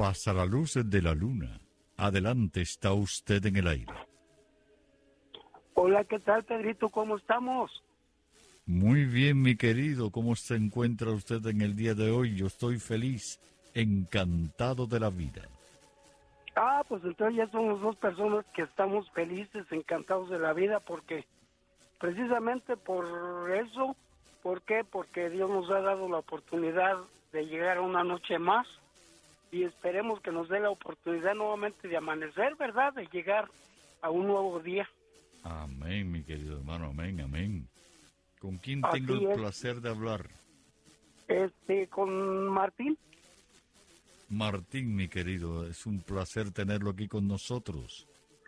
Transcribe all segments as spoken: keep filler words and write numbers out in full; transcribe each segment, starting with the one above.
pasa la luz de la luna. Adelante, está usted en el aire. Hola, ¿qué tal, Pedrito? ¿Cómo estamos? Muy bien, mi querido. ¿Cómo se encuentra usted en el día de hoy? Yo estoy feliz, encantado de la vida. Ah, pues entonces ya somos dos personas que estamos felices, encantados de la vida, porque precisamente por eso, ¿por qué? Porque Dios nos ha dado la oportunidad de llegar a una noche más y esperemos que nos dé la oportunidad nuevamente de amanecer, ¿verdad? De llegar a un nuevo día. Amén, mi querido hermano, amén, amén. ¿Con quién Así tengo el es. placer de hablar? Este, con Martín. Martín, mi querido, es un placer tenerlo aquí con nosotros.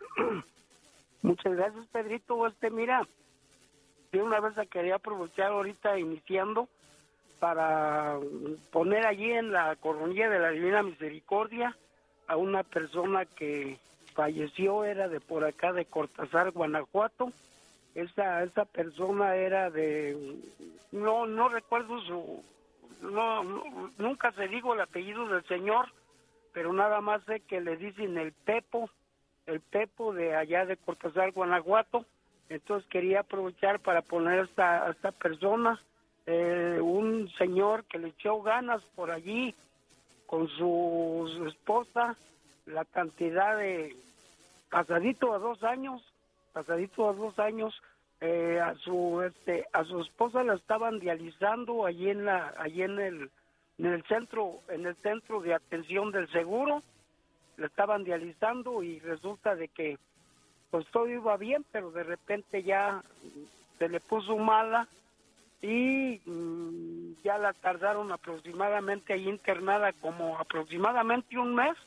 Muchas gracias, Pedrito. Este, mira, de una vez la quería aprovechar ahorita iniciando para poner allí en la coronilla de la Divina Misericordia a una persona que falleció, era de por acá de Cortázar, Guanajuato. Esa esa persona era de, no no recuerdo su, no, no nunca se digo el apellido del señor, pero nada más sé que le dicen el Pepo, el Pepo de allá de Cortázar, Guanajuato. Entonces quería aprovechar para poner a esta, a esta persona, eh, un señor que le echó ganas por allí con su, su esposa, la cantidad de, pasadito a dos años, pasadito a dos años, eh, a su este a su esposa la estaban dializando allí en la allí en el en el centro en el centro de atención del seguro, la estaban dializando y resulta de que pues todo iba bien, pero de repente ya se le puso mala y mmm, ya la tardaron aproximadamente ahí internada como aproximadamente un mes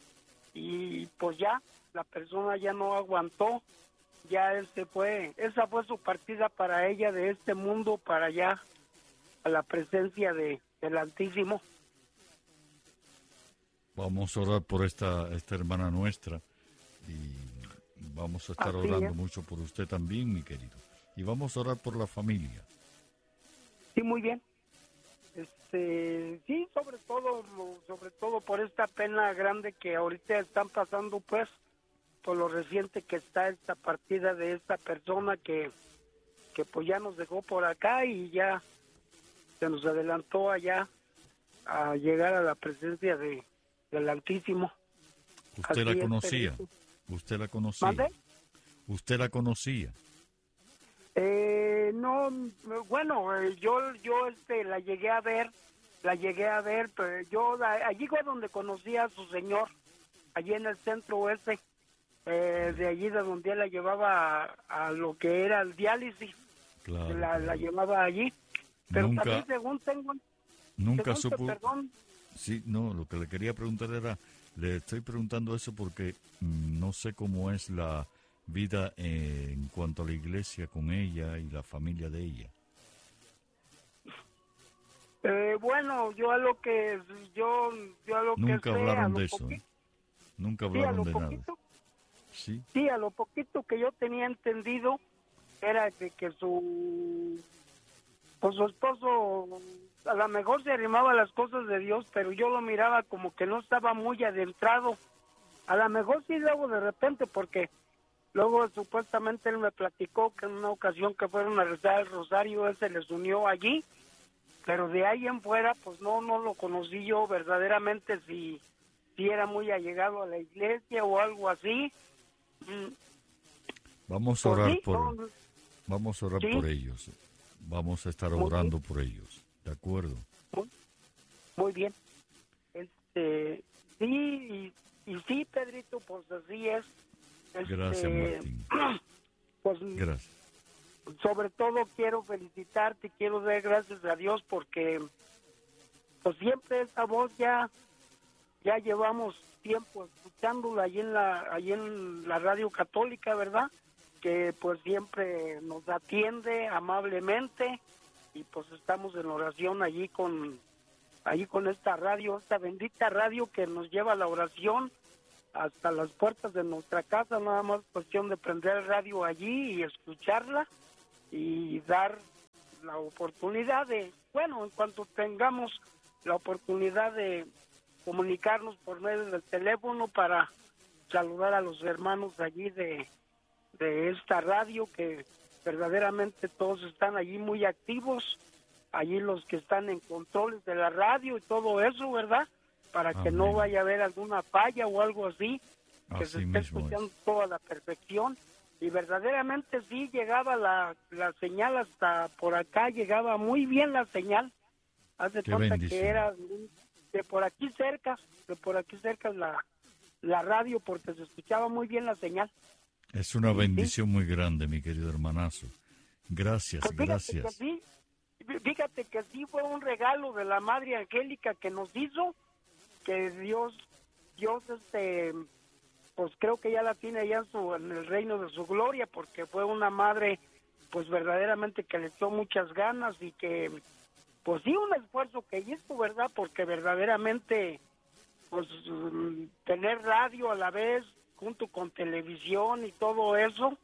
y pues ya la persona ya no aguantó, ya él se fue, esa fue su partida para ella de este mundo para allá a la presencia de del Altísimo. Vamos a orar por esta, esta hermana nuestra y vamos a estar Así orando es. mucho por usted también, mi querido. Y vamos a orar por la familia. Sí, muy bien. Este, sí, sobre todo, sobre todo por esta pena grande que ahorita están pasando, pues, por lo reciente que está esta partida de esta persona que, que pues ya nos dejó por acá y ya se nos adelantó allá a llegar a la presencia de del Altísimo. ¿Usted Así la es, conocía? Pedrito. ¿Usted la conocía? ¿Mande? ¿Usted la conocía? Eh, no, bueno, eh, yo yo este la llegué a ver, la llegué a ver, pero yo la- allí fue donde conocí a su señor, allí en el centro ese, eh, de allí de donde él la llevaba a, a lo que era el diálisis, Claro, la, la claro. llevaba allí, pero Nunca, también según tengo, nunca según te- supo... perdón, Sí, no, lo que le quería preguntar era, le estoy preguntando eso porque mm, no sé cómo es la vida eh, en cuanto a la iglesia con ella y la familia de ella. eh, bueno, yo a lo que yo yo a lo que Nunca sé, a hablaron lo de eso, ¿eh? poquito, Nunca sí, a hablaron lo de nada. poquito. Sí, Sí, a lo poquito que yo tenía entendido era de que su, pues su esposo a lo mejor se arrimaba a las cosas de Dios, pero yo lo miraba como que no estaba muy adentrado. A lo mejor sí luego de repente, porque luego supuestamente él me platicó que en una ocasión que fueron a rezar el rosario, él se les unió allí, pero de ahí en fuera, pues no, no lo conocí yo verdaderamente si, si era muy allegado a la iglesia o algo así. Mm, vamos a Pues orar sí, por, no, vamos a orar sí, por ellos. Vamos a estar muy bien, orando por ellos, ¿de acuerdo? muy, muy bien. Este, sí, y, y sí, Pedrito, pues así es. Gracias, Este, Martín. pues Gracias. sobre todo quiero felicitarte, quiero dar gracias a Dios porque pues siempre esa voz ya ya llevamos tiempo escuchándola allí en la allí en la radio católica, ¿verdad? Que pues siempre nos atiende amablemente y pues estamos en oración allí con allí con esta radio, esta bendita radio que nos lleva a la oración hasta las puertas de nuestra casa, nada más cuestión de prender el radio allí y escucharla y dar la oportunidad de, bueno, en cuanto tengamos la oportunidad de, comunicarnos por medio del teléfono para saludar a los hermanos allí de, de esta radio, que verdaderamente todos están allí muy activos, allí los que están en controles de la radio y todo eso, ¿verdad? Para que Amén. no vaya a haber alguna falla o algo así, que Así se esté mismo escuchando es. toda la perfección. Y verdaderamente sí llegaba la, la señal hasta por acá, llegaba muy bien la señal. Haz de Qué cuenta bendición. que era de por aquí cerca, de por aquí cerca la, la radio, porque se escuchaba muy bien la señal. Es una Sí. bendición muy grande, mi querido hermanazo. Gracias, Pues fíjate que gracias. sí, fíjate que sí fue un regalo de la Madre Angélica que nos hizo, que Dios, Dios este, pues creo que ya la tiene allá en, su, en el reino de su gloria, porque fue una madre, pues verdaderamente que le echó muchas ganas y que, pues sí, un esfuerzo que hizo, ¿verdad? Porque verdaderamente, pues mm, tener radio a la vez, junto con televisión y todo eso,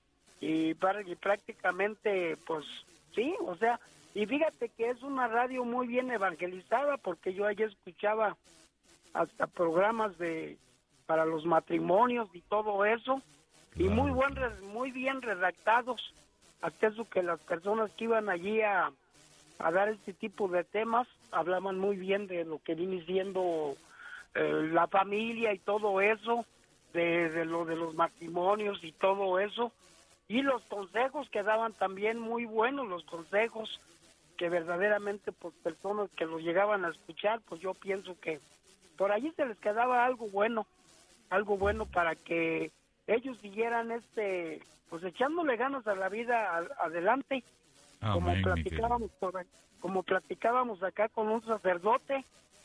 y, para, y prácticamente, pues sí, o sea, y fíjate que es una radio muy bien evangelizada, porque yo allí escuchaba hasta programas de para los matrimonios y todo eso, y Claro, muy buen claro. re- muy bien redactados, hasta eso que las personas que iban allí a, a dar este tipo de temas hablaban muy bien de lo que viene siendo eh, la familia y todo eso, de, de lo de los matrimonios y todo eso, y los consejos que daban también muy buenos, los consejos que verdaderamente pues personas que los llegaban a escuchar, pues yo pienso que por allí se les quedaba algo bueno, algo bueno para que ellos siguieran este, pues echándole ganas a la vida a- adelante, como Amén, mi querido. platicábamos por ahí- como platicábamos acá con un sacerdote.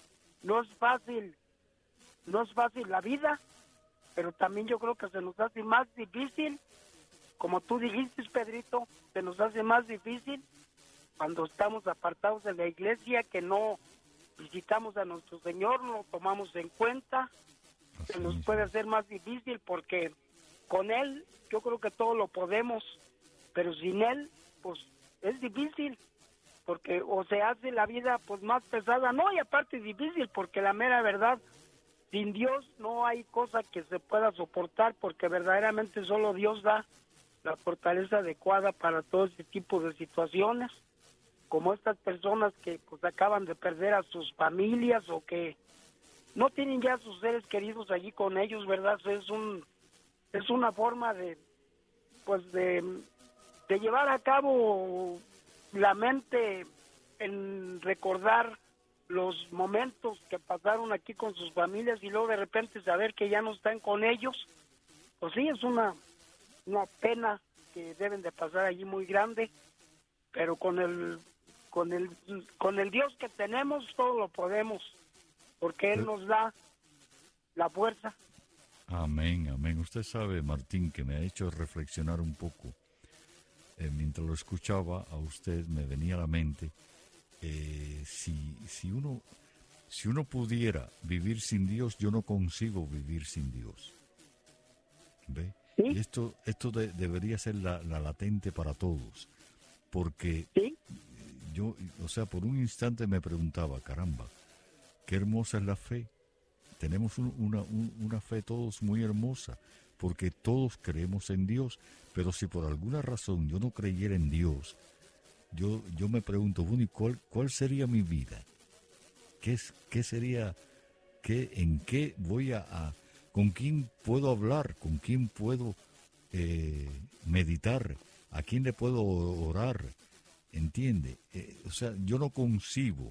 No es fácil, no es fácil la vida, pero también yo creo que se nos hace más difícil, como tú dijiste, Pedrito, se nos hace más difícil cuando estamos apartados de la iglesia, que no visitamos a nuestro Señor, no lo tomamos en cuenta, Así se nos mismo. puede hacer más difícil porque con Él yo creo que todo lo podemos, pero sin Él pues es difícil, porque o se hace la vida pues más pesada, no, y aparte es difícil porque la mera verdad, sin Dios no hay cosa que se pueda soportar, porque verdaderamente solo Dios da la fortaleza adecuada para todo este tipo de situaciones, como estas personas que pues acaban de perder a sus familias o que no tienen ya a sus seres queridos allí con ellos, ¿verdad? Es un es una forma de pues de, de llevar a cabo la mente en recordar los momentos que pasaron aquí con sus familias y luego de repente saber que ya no están con ellos. Pues sí, es una una pena que deben de pasar allí muy grande, pero con el con el con el Dios que tenemos todo lo podemos, porque Él Eh. nos da la fuerza. Amén, amén. Usted sabe, Martín, que me ha hecho reflexionar un poco. Eh, mientras lo escuchaba a usted me venía a la mente, eh, si, si, uno, si uno pudiera vivir sin Dios, yo no consigo vivir sin Dios. ¿Ve? ¿Sí? Y esto, esto de- debería ser la, la latente para todos, porque ¿Sí? yo, o sea, por un instante me preguntaba, caramba, qué hermosa es la fe. Tenemos un- una, un- una fe todos muy hermosa, porque todos creemos en Dios, pero si por alguna razón yo no creyera en Dios, yo, yo me pregunto, bueno, ¿y cuál, cuál sería mi vida? ¿Qué, es, qué sería, qué, en qué voy a, a- con quién puedo hablar, con quién puedo eh, meditar, a quién le puedo orar? ¿Entiende? Eh, o sea, yo no concibo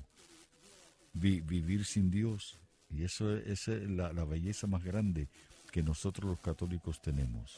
vi- vivir sin Dios, y eso es, esa es la, la belleza más grande que nosotros los católicos tenemos.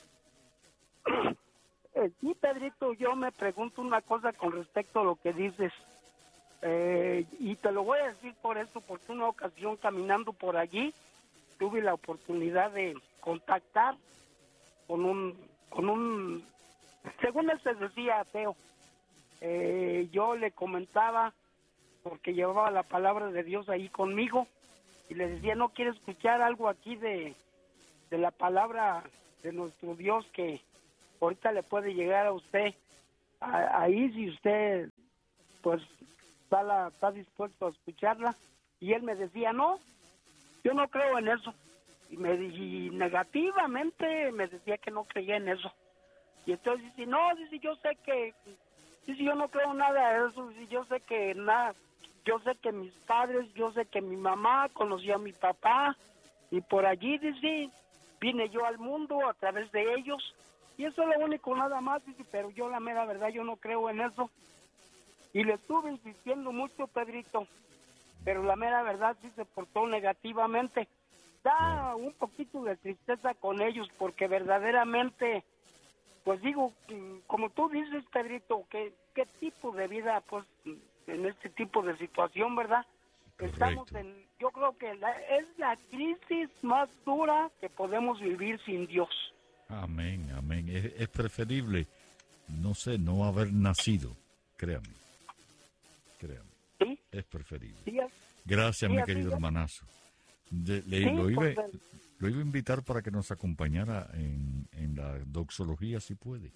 Eh, sí, Pedrito, yo me pregunto una cosa con respecto a lo que dices, eh, y te lo voy a decir por esto, porque una ocasión caminando por allí tuve la oportunidad de contactar con un, con un, según él se decía ateo. Eh, yo le comentaba, porque llevaba la palabra de Dios ahí conmigo, y le decía, ¿no quiere escuchar algo aquí de, de la palabra de nuestro Dios que ahorita le puede llegar a usted? A- ahí si usted pues está, la- está dispuesto a escucharla. Y él me decía, no, yo no creo en eso. Y, me, y negativamente me decía que no creía en eso. Y entonces dice, no, dice, yo sé que, dice, yo no creo nada de eso, dice, yo sé que nada, yo sé que mis padres, yo sé que mi mamá conoció a mi papá, y por allí, dice, vine yo al mundo a través de ellos, y eso es lo único, nada más, dice, pero yo la mera verdad, yo no creo en eso. Y le estuve insistiendo mucho, Pedrito, pero la mera verdad sí se portó negativamente. Da un poquito de tristeza con ellos, porque verdaderamente, pues digo, como tú dices, Pedrito, ¿qué, qué tipo de vida, pues, en este tipo de situación, verdad? Correcto. Estamos en, yo creo que la, es la crisis más dura que podemos vivir sin Dios. Amén, amén. Es, es preferible, no sé, no haber nacido, créame, créame. ¿Sí? Es preferible. Sí, es, Gracias, sí, mi así querido es. hermanazo. De- le- Sí, lo, iba, pues, lo iba a invitar para que nos acompañara en, en la doxología, si puede.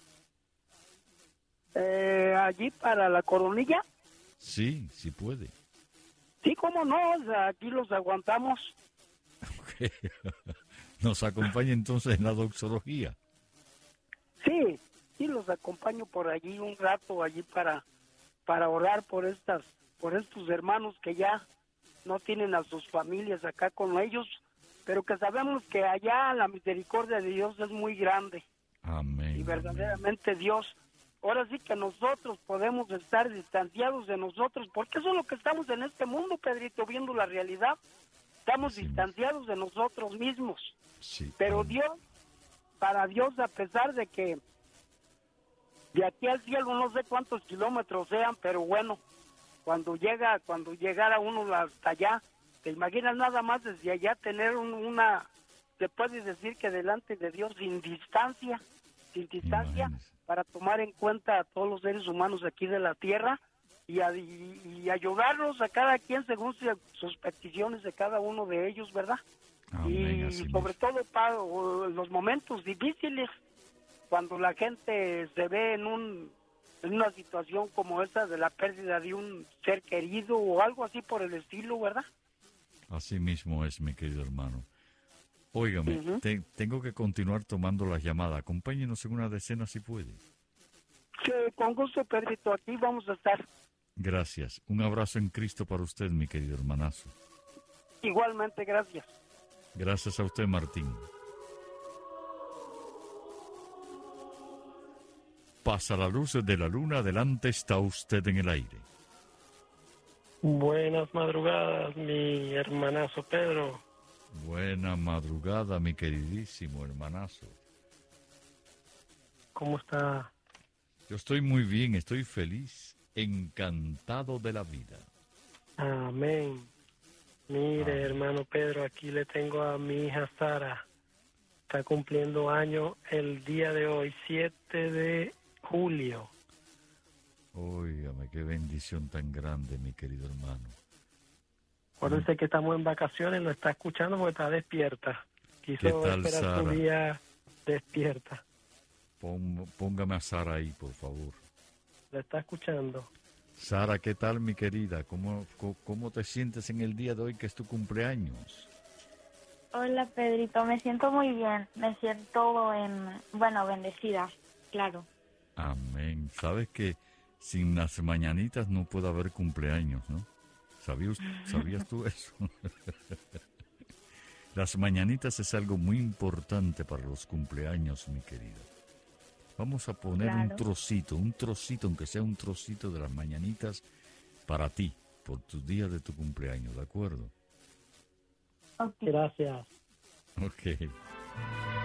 eh, allí para la Coronilla, Sí, si puede. sí, cómo no, o sea, aquí los aguantamos. Ok. Nos acompaña entonces en la doxología. Sí, sí, los acompaño por allí un rato, allí para, para orar por estas, por estos hermanos que ya no tienen a sus familias acá con ellos, pero que sabemos que allá la misericordia de Dios es muy grande. Amén. Y amén. verdaderamente Dios, ahora sí que nosotros podemos estar distanciados de nosotros, porque eso es lo que estamos en este mundo, Pedrito, viendo la realidad. Estamos Así distanciados de nosotros mismos. Sí, Pero amén. Dios, para Dios, a pesar de que de aquí al cielo no sé cuántos kilómetros sean, pero bueno, cuando llega, cuando llegara uno hasta allá, te imaginas nada más desde allá tener un- una, te puedes decir que delante de Dios sin distancia, sin distancia, Imagínese. para tomar en cuenta a todos los seres humanos aquí de la tierra y, a- y, y ayudarlos a cada quien según su- sus peticiones de cada uno de ellos, ¿verdad? Amén, Y así sobre mismo. todo para los momentos difíciles, cuando la gente se ve en un en una situación como esta de la pérdida de un ser querido o algo así por el estilo, ¿verdad? Así mismo es, mi querido hermano. Óigame, Ujú. te- tengo que continuar tomando las llamadas. Acompáñenos en una decena si puede. Sí, con gusto, Pedrito, aquí vamos a estar. Gracias. Un abrazo en Cristo para usted, mi querido hermanazo. Igualmente, gracias. Gracias a usted, Martín. Pasa la luz de la luna, adelante está usted en el aire. Buenas madrugadas, mi hermanazo Pedro. Buena madrugada, mi queridísimo hermanazo. ¿Cómo está? Yo estoy muy bien, estoy feliz, encantado de la vida. Amén. Mire, Amén. hermano Pedro, aquí le tengo a mi hija Sara. Está cumpliendo año el día de hoy, siete de julio. Óigame, qué bendición tan grande, mi querido hermano. Acuérdese que estamos en vacaciones, lo está escuchando porque está despierta. ¿Qué Quiso tal, esperar Sara? su día despierta. Pon- póngame a Sara ahí, por favor. Lo está escuchando. Sara, ¿qué tal, mi querida? ¿Cómo, co- cómo te sientes en el día de hoy que es tu cumpleaños? Hola Pedrito, me siento muy bien, me siento, en, bueno, bendecida, claro. Amén. Sabes que sin las mañanitas no puede haber cumpleaños, ¿no? ¿Sabías, ¿sabías tú eso? Las mañanitas es algo muy importante para los cumpleaños, mi querida. Vamos a poner un Claro. trocito, un trocito, aunque sea un trocito de las mañanitas para ti, por tu día de tu cumpleaños, ¿de acuerdo? Ok. Gracias. Ok.